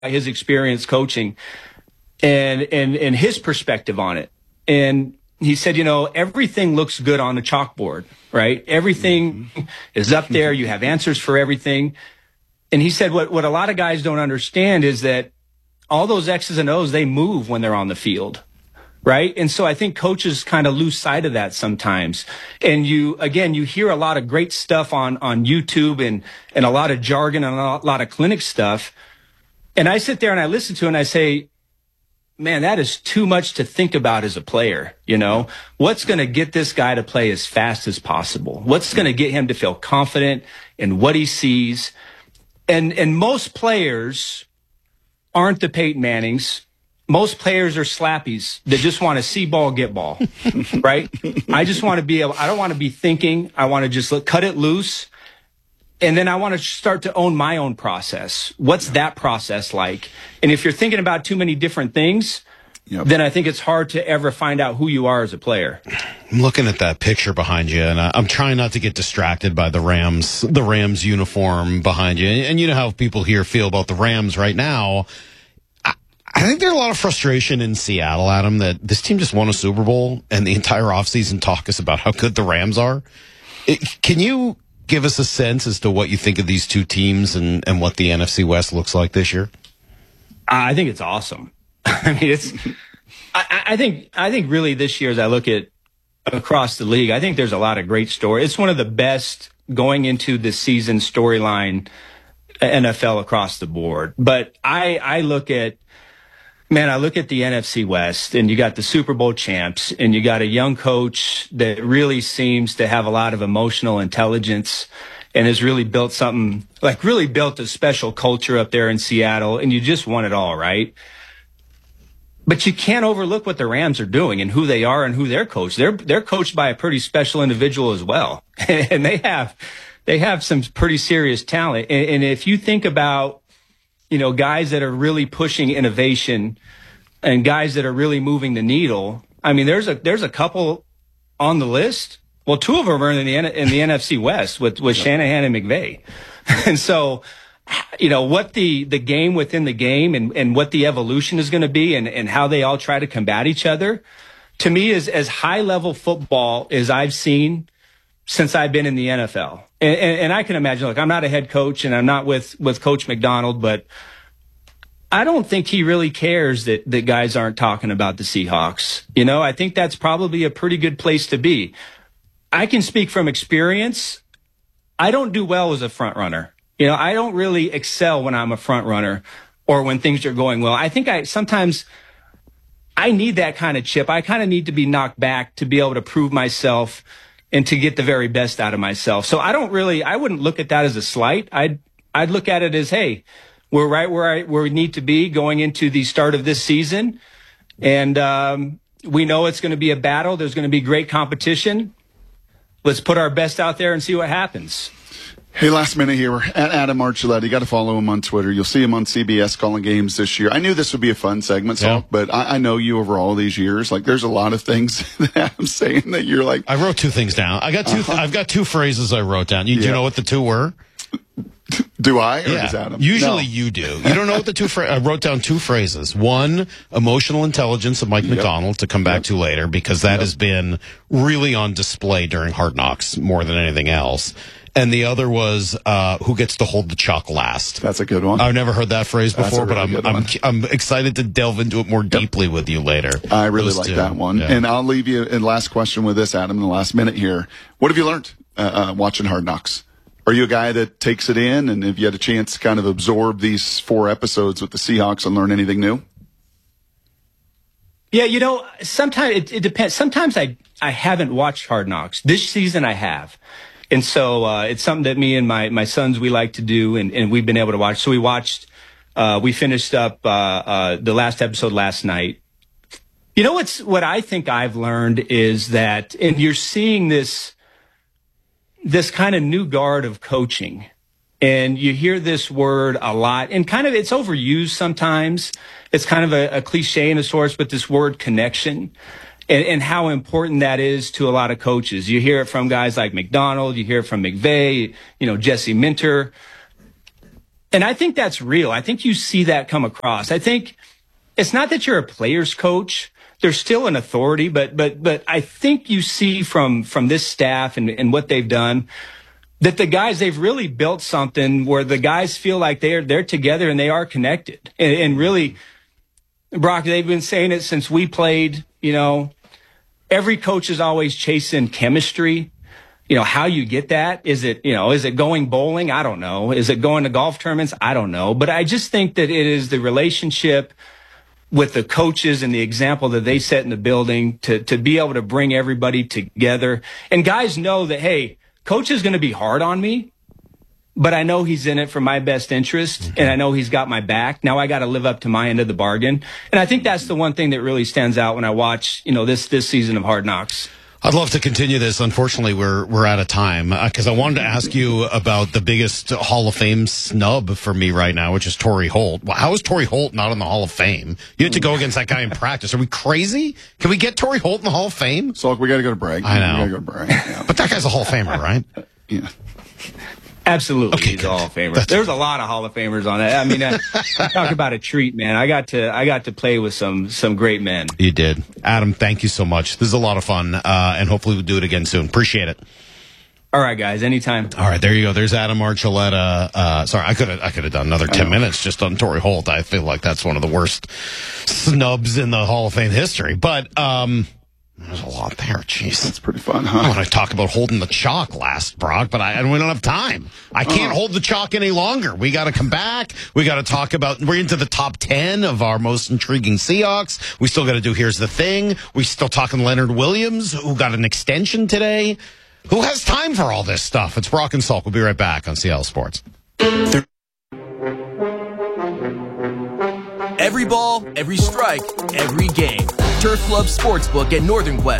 his experience coaching and his perspective on it. And he said, everything looks good on the chalkboard, right? Everything is up there. You have answers for everything. And he said what a lot of guys don't understand is that all those X's and O's, they move when they're on the field, right? And so I think coaches kind of lose sight of that sometimes. And you hear a lot of great stuff on YouTube and a lot of jargon and a lot of clinic stuff. And I sit there and I listen to it and I say, man, that is too much to think about as a player. What's going to get this guy to play as fast as possible? What's going to get him to feel confident in what he sees? And most players aren't the Peyton Mannings. Most players are slappies that just want to see ball, get ball, right? I just want to be able, I don't want to be thinking. I want to just cut it loose. And then I want to start to own my own process. What's that process like? And if you're thinking about too many different things, then I think it's hard to ever find out who you are as a player. I'm looking at that picture behind you, and I'm trying not to get distracted by the Rams uniform behind you. And you know how people here feel about the Rams right now. I think there's a lot of frustration in Seattle, Adam, that this team just won a Super Bowl, and the entire offseason talk is about how good the Rams are. Can you give us a sense as to what you think of these two teams and what the NFC West looks like this year? I think it's awesome. I mean, I think really this year, as I look at across the league, I think there's a lot of great stories. It's one of the best going into the season storyline NFL across the board. But I look at the NFC West, and you got the Super Bowl champs, and you got a young coach that really seems to have a lot of emotional intelligence and has really built something, really built a special culture up there in Seattle, and you just won it all, right? But you can't overlook what the Rams are doing and who they are and who they're coached. They're coached by a pretty special individual as well. And they have some pretty serious talent. And if you think about, guys that are really pushing innovation and guys that are really moving the needle, I mean, there's a couple on the list. Well, two of them are in the NFC West with Shanahan and McVay. And so, what the game within the game and what the evolution is going to be and how they all try to combat each other, to me, is as high level football as I've seen since I've been in the NFL. And I can imagine, I'm not a head coach and I'm not with Coach McDonald, but I don't think he really cares that guys aren't talking about the Seahawks. I think that's probably a pretty good place to be. I can speak from experience. I don't do well as a front runner. I don't really excel when I'm a front runner or when things are going well. I think sometimes I need that kind of chip. I kind of need to be knocked back to be able to prove myself and to get the very best out of myself. So I wouldn't look at that as a slight. I'd look at it as, hey, we're right where we need to be going into the start of this season. And we know it's going to be a battle. There's going to be great competition. Let's put our best out there and see what happens. Hey, last minute here. We're at Adam Archuleta. You got to follow him on Twitter. You'll see him on CBS calling games this year. I knew this would be a fun segment, Salk, but I know you over all these years. There's a lot of things that I'm saying that you're like. I wrote two things down. I've got two phrases I wrote down. Do you know what the two were? Do I? Or does Adam? Usually you do. You don't know what the two I wrote down two phrases. One, emotional intelligence of Mike McDonald, to come back to later, because that has been really on display during Hard Knocks more than anything else. And the other was who gets to hold the chalk last. That's a good one. I've never heard that phrase before, but I'm excited to delve into it more deeply with you later. I really like that one. Yeah. And I'll leave you in last question with this, Adam, in the last minute here. What have you learned watching Hard Knocks? Are you a guy that takes it in, and have you had a chance to kind of absorb these 4 episodes with the Seahawks and learn anything new? Yeah, sometimes it depends. Sometimes I haven't watched Hard Knocks. This season I have. And so it's something that me and my sons, we like to do, and we've been able to watch. So we finished up the last episode last night. What I think I've learned is that, and you're seeing this kind of new guard of coaching, and you hear this word a lot, and kind of it's overused sometimes. It's kind of a cliche in a source, but this word connection. And how important that is to a lot of coaches. You hear it from guys like McDonald. You hear it from McVay, Jesse Minter. And I think that's real. I think you see that come across. I think it's not that you're a player's coach. There's still an authority, but I think you see from this staff and what they've done that the guys, they've really built something where the guys feel like they're together and they are connected. And really, Brock, they've been saying it since we played, every coach is always chasing chemistry. How you get that? Is it going bowling? I don't know. Is it going to golf tournaments? I don't know. But I just think that it is the relationship with the coaches and the example that they set in the building to be able to bring everybody together. And guys know that, hey, coach is going to be hard on me, but I know he's in it for my best interest, and I know he's got my back. Now I got to live up to my end of the bargain. And I think that's the one thing that really stands out when I watch, this season of Hard Knocks. I'd love to continue this. Unfortunately, we're out of time because I wanted to ask you about the biggest Hall of Fame snub for me right now, which is Torrey Holt. Well, how is Torrey Holt not in the Hall of Fame? You had to go against that guy in practice. Are we crazy? Can we get Torrey Holt in the Hall of Fame? So we got to go to Bragg. I know. We got to go to Bragg. Yeah. But that guy's a Hall of Famer, right? Yeah. Absolutely, okay, he's good. a Hall of Famer. There's a lot of Hall of Famers on that. I mean, talk about a treat, man. I got to play with some great men. You did, Adam. Thank you so much. This is a lot of fun, and hopefully we'll do it again soon. Appreciate it. All right, guys. Anytime. All right, there you go. There's Adam Archuleta. Sorry, I could have done another 10 minutes just on Torrey Holt. I feel like that's one of the worst snubs in the Hall of Fame history. But there's a lot there. Jeez, that's pretty fun, huh? I want to talk about holding the chalk last, Brock, but we don't have time. I can't hold the chalk any longer. We got to come back. We got to talk about. We're into the top 10 of our most intriguing Seahawks. We still got to do. Here's the thing. We still talking Leonard Williams, who got an extension today. Who has time for all this stuff? It's Brock and Salk. We'll be right back on Seattle Sports. Every ball, every strike, every game. Turf Club Sportsbook at Northern Quest.